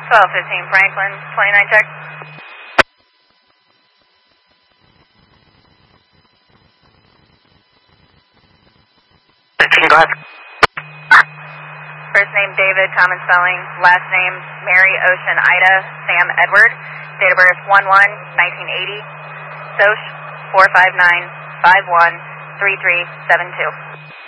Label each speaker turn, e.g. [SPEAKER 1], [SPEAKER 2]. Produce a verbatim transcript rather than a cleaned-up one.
[SPEAKER 1] twelve fifteen Franklin, twenty-nine check.
[SPEAKER 2] thirteen, go ahead.
[SPEAKER 1] First name David, common spelling. Last name Mary Ocean Ida Sam Edward. Date of birth one one nineteen eighty. S O C four five nine five one three three seven two.